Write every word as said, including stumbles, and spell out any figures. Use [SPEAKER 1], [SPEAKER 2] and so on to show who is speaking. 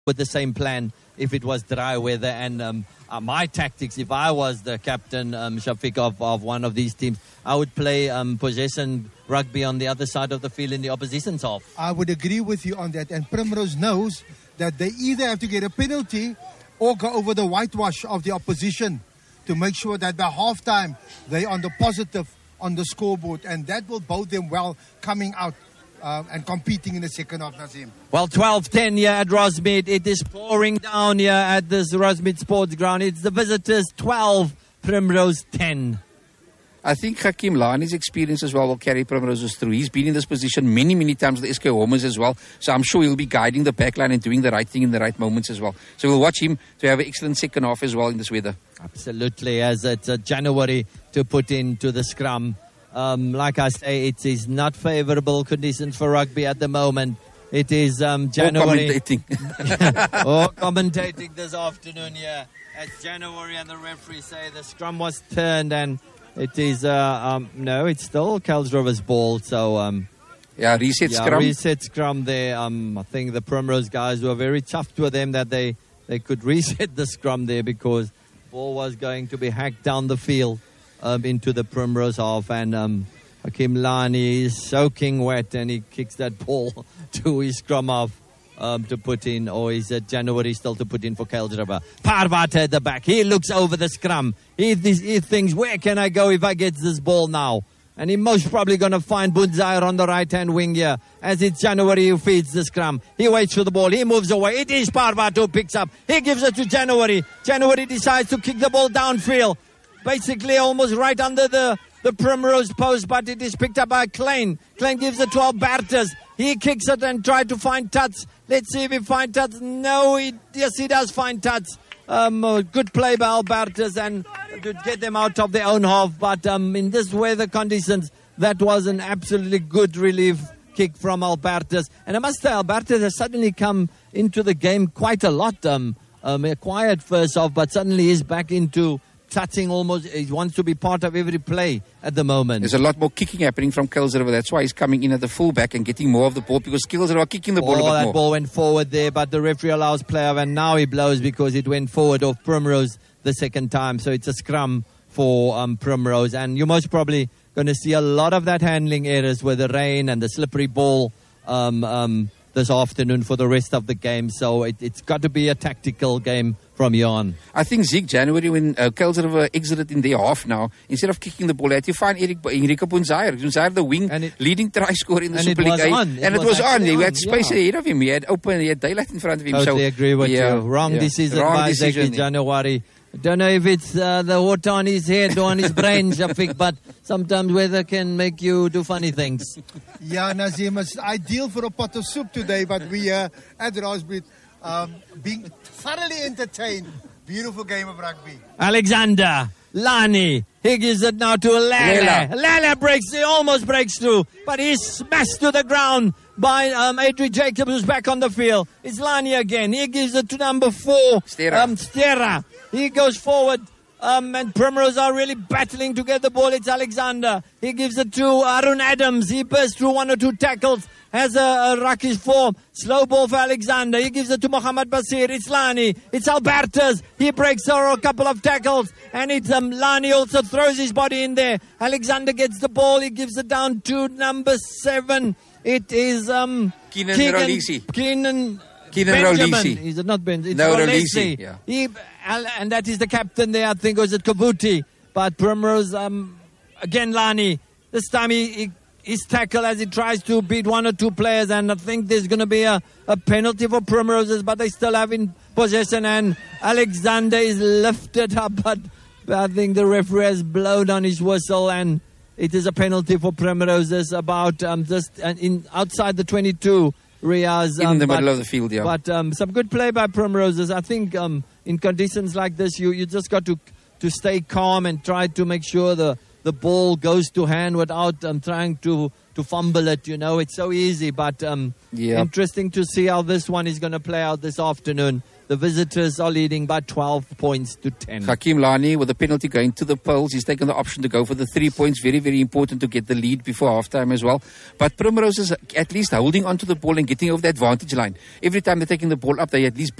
[SPEAKER 1] with the same plan if it was dry weather. And um, uh, my tactics, if I was the captain, um, Shafiq, of, of one of these teams, I would play um, possession rugby on the other side of the field in the opposition's half.
[SPEAKER 2] I would agree with you on that. And Primrose knows that they either have to get a penalty or go over the whitewash of the opposition to make sure that by halftime they're on the positive on the scoreboard. And that will bode them well coming out uh, and competing in the second half, Nazim.
[SPEAKER 1] Well, twelve ten here at Rosemead. It is pouring down here at this Rosemead Sports Ground. It's the visitors twelve, Primrose ten.
[SPEAKER 3] I think Hakeem Lani's experience as well will carry Primroses through. He's been in this position many, many times with the S K Homers as well. So I'm sure he'll be guiding the backline and doing the right thing in the right moments as well. So we'll watch him to have an excellent second half as well in this weather.
[SPEAKER 1] Absolutely, as it's uh, January to put into the scrum. Um, like I say, it is not favourable conditions for rugby at the moment. It is um, January.
[SPEAKER 3] Or commentating.
[SPEAKER 1] or commentating this afternoon, yeah. As January and the referee say the scrum was turned and it is, uh, um, no, it's still Kelsrover's ball. So, um,
[SPEAKER 3] yeah, reset
[SPEAKER 1] yeah,
[SPEAKER 3] scrum.
[SPEAKER 1] reset scrum there. Um, I think the Primrose guys were very chuffed with them that they, they could reset the scrum there because ball was going to be hacked down the field um, into the Primrose half. And um, Hakeem Lani is soaking wet and he kicks that ball to his scrum half. Um, to put in, or is it January still to put in for Kelsriver? Parvat at the back. He looks over the scrum. He, he thinks, where can I go if I get this ball now? And he most probably going to find Bunzair on the right-hand wing here. As it's January who feeds the scrum. He waits for the ball. He moves away. It is Parvat who picks up. He gives it to January. January decides to kick the ball downfield. Basically almost right under the, the Primrose post, but it is picked up by Klein. Klein gives it to Albertus. He kicks it and tries to find Tuts. Let's see if he finds Tuts. No, he, yes, he does find Tuts. Um, uh, good play by Albertus and to get them out of their own half. But um, in this weather conditions, that was an absolutely good relief kick from Albertus. And I must say, Albertus has suddenly come into the game quite a lot. Um, um, quiet first off, but suddenly he's back into touching almost. He wants to be part of every play at the moment.
[SPEAKER 3] There's a lot more kicking happening from Kelsriver. That's why he's coming in at the fullback and getting more of the ball because Kelsriver are kicking the ball
[SPEAKER 1] oh,
[SPEAKER 3] a bit
[SPEAKER 1] that
[SPEAKER 3] more.
[SPEAKER 1] Ball went forward there, but the referee allows play off, and now he blows because it went forward of Primrose the second time. So it's a scrum for um, Primrose, and you're most probably going to see a lot of that handling errors with the rain and the slippery ball um, um, this afternoon for the rest of the game. So it, it's got to be a tactical game from here on.
[SPEAKER 3] I think Zeke January, when uh, Kelsriver exited in their half now, instead of kicking the ball, had to find Eric Enrique Bunzair. Bunzair, the wing,
[SPEAKER 1] and it,
[SPEAKER 3] leading try scorer in the
[SPEAKER 1] and
[SPEAKER 3] Super
[SPEAKER 1] it
[SPEAKER 3] League.
[SPEAKER 1] Was
[SPEAKER 3] A,
[SPEAKER 1] on. It
[SPEAKER 3] and
[SPEAKER 1] was
[SPEAKER 3] it was on. He
[SPEAKER 1] on.
[SPEAKER 3] had space
[SPEAKER 1] yeah.
[SPEAKER 3] ahead of him. He had open, he had daylight in front of him.
[SPEAKER 1] Totally
[SPEAKER 3] so,
[SPEAKER 1] agree with
[SPEAKER 3] yeah,
[SPEAKER 1] you. Wrong
[SPEAKER 3] yeah.
[SPEAKER 1] decision
[SPEAKER 3] Wrong
[SPEAKER 1] by
[SPEAKER 3] decision,
[SPEAKER 1] Zeke January. Don't know if it's uh, the water on his head or on his brain, Shafiq, but sometimes weather can make you do funny things.
[SPEAKER 2] Yeah, Nazim, it's ideal for a pot of soup today, but we uh, at Rosemead um, being thoroughly entertained. Beautiful game of rugby.
[SPEAKER 1] Alexander, Lani, he gives it now to Lele. Lele breaks, he almost breaks through, but he's smashed to the ground by um, Adrian Jacobs, who's back on the field. It's Lani again. He gives it to number four,
[SPEAKER 3] Stera.
[SPEAKER 1] Um, Stera. He goes forward, um, and Primrose are really battling to get the ball. It's Alexander. He gives it to Arun Adams. He bursts through one or two tackles. Has a, a Rakish form. Slow ball for Alexander. He gives it to Mohamed Basir. It's Lani. It's Albertus. He breaks over a couple of tackles. And it's um, Lani also throws his body in there. Alexander gets the ball. He gives it down to number seven. It is um,
[SPEAKER 3] Keenan Rolisi.
[SPEAKER 1] Keenan
[SPEAKER 3] Keenan
[SPEAKER 1] Benjamin.
[SPEAKER 3] Rolisi.
[SPEAKER 1] Is it not Ben? It's
[SPEAKER 3] no,
[SPEAKER 1] Rolisi.
[SPEAKER 3] Rolisi. Yeah.
[SPEAKER 1] He, and that is the captain there. I think was it Kavuti. But Primrose, um, again, Lani. This time he... he his tackle as he tries to beat one or two players, and I think there's going to be a, a penalty for Primroses, but they still have in possession, and Alexander is lifted up, but I think the referee has blown on his whistle, and it is a penalty for Primroses about um, just uh, in outside the twenty-two. Riaz, um,
[SPEAKER 3] in the
[SPEAKER 1] but,
[SPEAKER 3] middle of the field, yeah.
[SPEAKER 1] But um, some good play by Primroses. I think um, in conditions like this, you, you just got to to stay calm and try to make sure the the ball goes to hand without um, trying to, to fumble it. You know, it's so easy. But um,
[SPEAKER 3] yeah.
[SPEAKER 1] interesting to see how this one is going to play out this afternoon. The visitors are leading by twelve points to ten.
[SPEAKER 3] Hakeem Lani with the penalty going to the poles. He's taken the option to go for the three points. Very, very important to get the lead before halftime as well. But Primrose is at least holding on to the ball and getting over the advantage line. Every time they're taking the ball up, they at least